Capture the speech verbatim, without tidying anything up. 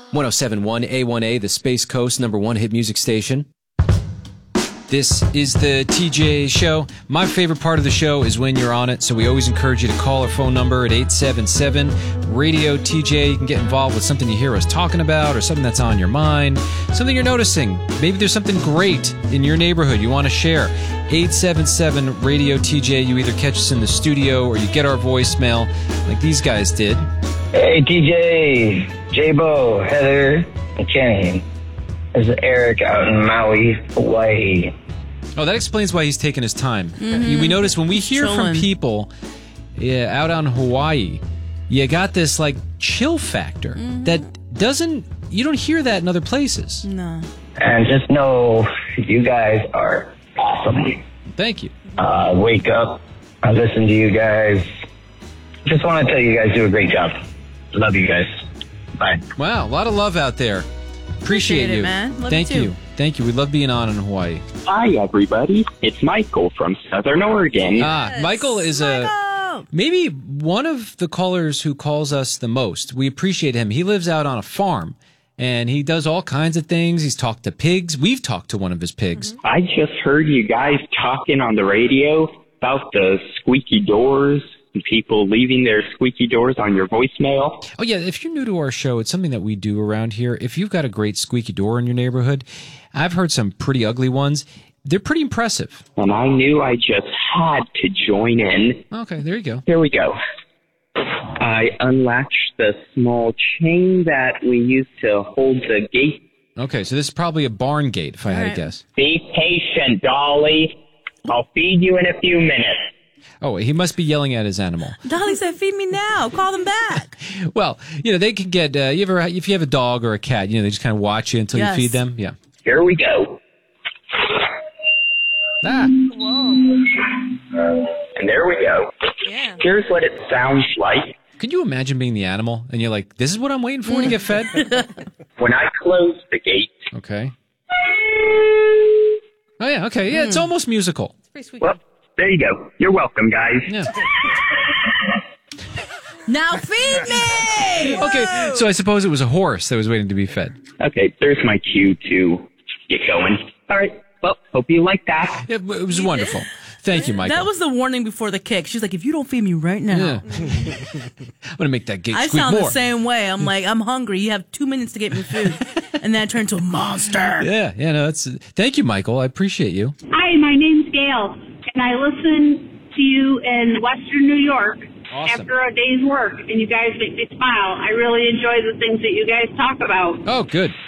one oh seven point one A one A, the Space Coast number one hit music station. This is the T J Show. My favorite part of the show is when you're on it, so we always encourage you to call our phone number at eight seven seven radio T J. You can get involved with something you hear us talking about or something that's on your mind, something you're noticing. Maybe there's something great in your neighborhood you want to share. eight seven seven radio T J. You either catch us in the studio or you get our voicemail like these guys did. Hey, T J, J-Bo, Heather, and Kenny. This is Eric out in Maui, Hawaii. Oh, that explains why he's taking his time. Mm-hmm. We notice when we hear Chilling. from people yeah, out on Hawaii, you got this like chill factor mm-hmm. that doesn't, you don't hear that in other places. No. And just know you guys are awesome. Thank you. Uh, wake up. I listen to you guys. Just want to tell you guys do a great job. Love you guys. Bye. Wow, a lot of love out there. Appreciate, Appreciate it, you. man. Love Thank you, you. too. Thank you. We love being on in Hawaii. Hi, everybody. It's Michael from Southern Oregon. Ah, Michael is a Michael! maybe one of the callers who calls us the most. We appreciate him. He lives out on a farm, and he does all kinds of things. He's talked to pigs. We've talked to one of his pigs. Mm-hmm. I just heard you guys talking on the radio about the squeaky doors and people leaving their squeaky doors on your voicemail. Oh, yeah, if you're new to our show, it's something that we do around here. If you've got a great squeaky door in your neighborhood, I've heard some pretty ugly ones. They're pretty impressive. And I knew I just had to join in. Okay, there you go. Here we go. I unlatched the small chain that we used to hold the gate. Okay, so this is probably a barn gate, if I had right. to guess. Be patient, Dolly. I'll feed you in a few minutes. Oh, he must be yelling at his animal. Dolly said, feed me now. Call them back. Well, you know, they can get, uh, you ever, if you have a dog or a cat, you know, they just kind of watch you until Yes. you feed them. Yeah. Here we go. Ah. And there we go. Yeah. Here's what it sounds like. Could you imagine being the animal and you're like, this is what I'm waiting for to get fed? When I close the gate, Okay. Oh, yeah, okay. Yeah, it's almost musical. It's pretty sweet. well, there you go. You're welcome, guys. Yeah. Now feed me! Okay, so I suppose it was a horse that was waiting to be fed. Okay, there's my cue to get going. All right. Well, hope you like that. Yeah, it was wonderful. Thank you, Michael. That was the warning before the kick. She's like, if you don't feed me right now. Yeah. I'm going to make that gate I squeak sound more. the same way. I'm like, I'm hungry. You have two minutes to get me food. And then I turn into a monster. Yeah, yeah, no, that's. Thank you, Michael. I appreciate you. Hi, my name's Gail, and I listen to you in Western New York Awesome. after a day's work, and you guys make me smile. I really enjoy the things that you guys talk about. Oh, good.